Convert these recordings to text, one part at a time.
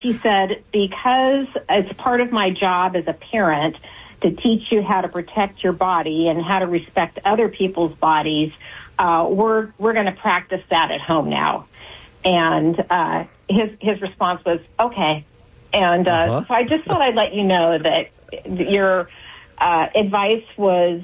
She said, because it's part of my job as a parent to teach you how to protect your body and how to respect other people's bodies, we're going to practice that at home now. And his response was, okay. And so I just thought I'd let you know that your advice was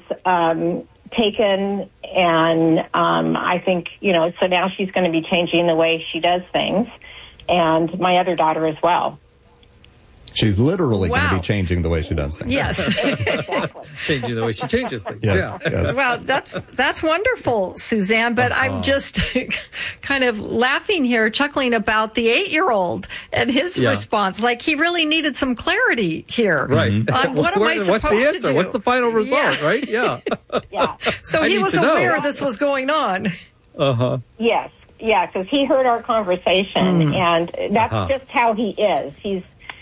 taken, and I think, so now she's going to be changing the way she does things, and my other daughter as well. She's literally going to be changing the way she does things. Yes. Exactly. Changing the way she changes things. Yes, Yeah. yes. Well, that's wonderful, Suzanne, but I'm just kind of laughing here, chuckling about the 8-year-old and his response. Like, he really needed some clarity here. Right. On what am I supposed What's the answer? to do? What's the final result, right? Yeah. Yeah. So he was aware this was going on. Yes. Yeah, because he heard our conversation, and that's just how he is. He's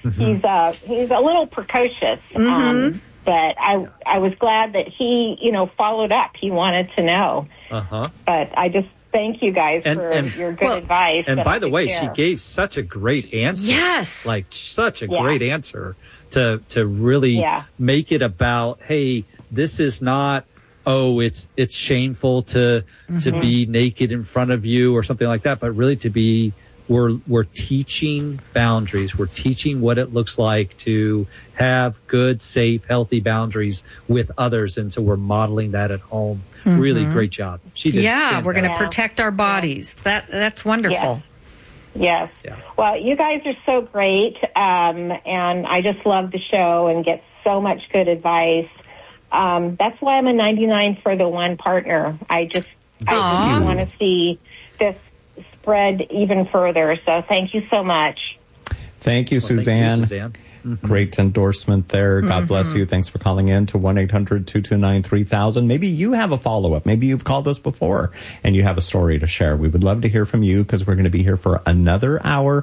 a little precocious, but I was glad that he, followed up. He wanted to know. But I just thank you guys for your good advice. And by the way, she gave such a great answer. Yes. Like, such a great answer to really make it about, hey, this is not, it's shameful to be naked in front of you or something like that, but really to be, we're teaching boundaries. We're teaching what it looks like to have good, safe, healthy boundaries with others. And so we're modeling that at home. Really great job. She did. Yeah, we're going to protect our bodies. That's wonderful. Yes. Yeah. Well, you guys are so great. And I just love the show and get so much good advice. That's why I'm a 99 for the one partner. I just want to see this spread even further. So thank you so much. Thank you, Suzanne. Thank you, Suzanne. Great endorsement there. God bless you. Thanks for calling in to 1-800-229-3000. Maybe you have a follow-up. Maybe you've called us before and you have a story to share. We would love to hear from you because we're going to be here for another hour.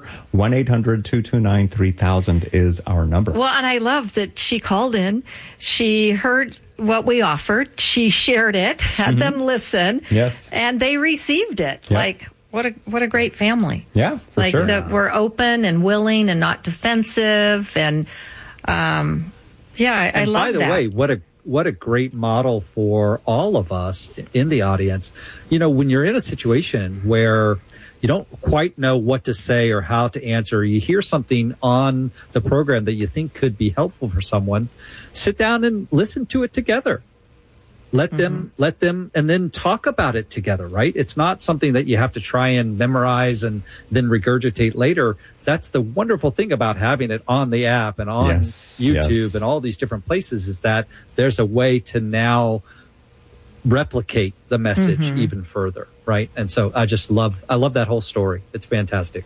1-800-229-3000 is our number. Well, and I love that she called in. She heard what we offered. She shared it, had them listen. Yes. And they received it. Yeah. Like, what a great family. Yeah, for sure. Like that we're open and willing and not defensive. And, I love that. By the way, what a great model for all of us in the audience. When you're in a situation where you don't quite know what to say or how to answer, you hear something on the program that you think could be helpful for someone, sit down and listen to it together. Let them, and then talk about it together, right? It's not something that you have to try and memorize and then regurgitate later. That's the wonderful thing about having it on the app and on YouTube and all these different places, is that there's a way to now replicate the message even further, right? And so I love that whole story. It's fantastic.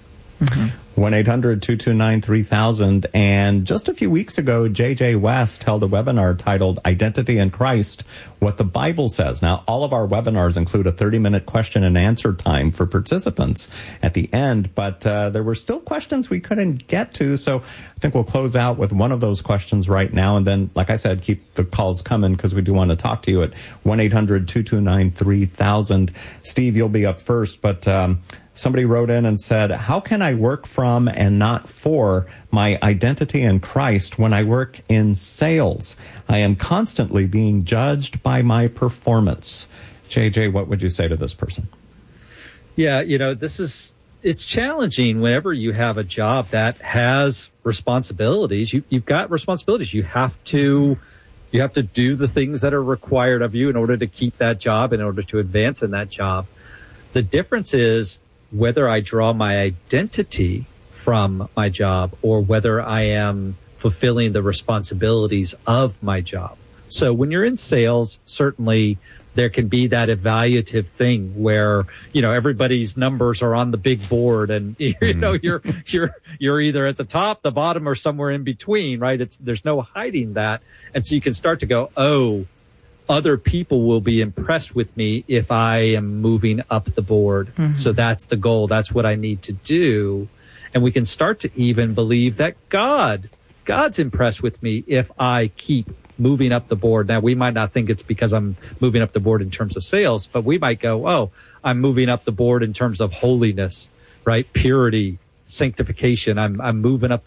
1-800-229-3000. And just a few weeks ago, J.J. West held a webinar titled Identity in Christ, What the Bible Says. Now, all of our webinars include a 30-minute question and answer time for participants at the end, but there were still questions we couldn't get to, so I think we'll close out with one of those questions right now. And then, like I said, keep the calls coming because we do want to talk to you at 1-800-229-3000. Steve, you'll be up first, but somebody wrote in and said, how can I work from and not for my identity in Christ when I work in sales? I am constantly being judged by my performance. JJ, what would you say to this person? Yeah, it's challenging whenever you have a job that has responsibilities. You've got responsibilities. You have to do the things that are required of you in order to keep that job, in order to advance in that job. The difference is whether I draw my identity from my job or whether I am fulfilling the responsibilities of my job. So when you're in sales, certainly there can be that evaluative thing where, everybody's numbers are on the big board and, you're either at the top, the bottom, or somewhere in between, right? There's no hiding that. And so you can start to go, other people will be impressed with me if I am moving up the board. So that's the goal. That's what I need to do. And we can start to even believe that God's impressed with me if I keep moving up the board. Now, we might not think it's because I'm moving up the board in terms of sales, but we might go, I'm moving up the board in terms of holiness, right? Purity, sanctification. I'm moving up